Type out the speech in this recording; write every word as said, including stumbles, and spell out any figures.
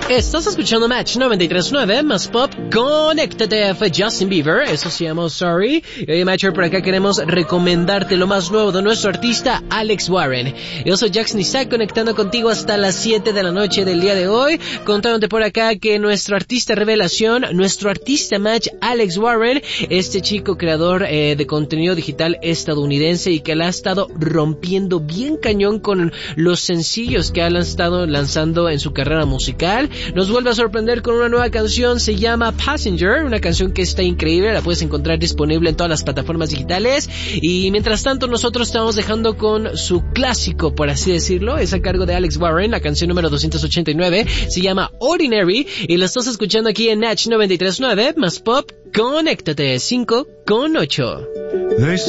Estás escuchando Match noventa y tres punto nueve, más pop, conéctate, fue Justin Bieber, eso se llama Sorry. Y hoy, Matcher, por acá queremos recomendarte lo más nuevo de nuestro artista, Alex Warren. Yo soy Jackson Isaac, conectando contigo hasta las siete de la noche del día de hoy, contándote por acá que nuestro artista revelación, nuestro artista Match, Alex Warren, este chico creador eh, de contenido digital estadounidense y que la ha estado rompiendo bien cañón con los sencillos que ha estado lanzando en su carrera musical, nos vuelve a sorprender con una nueva canción, se llama Passenger, una canción que está increíble, la puedes encontrar disponible en todas las plataformas digitales. Y mientras tanto nosotros estamos dejando con su clásico, por así decirlo, es a cargo de Alex Warren, la canción número doscientos ochenta y nueve, se llama Ordinary, y la estás escuchando aquí en Natch noventa y tres punto nueve, más pop, conéctate, cinco con ocho.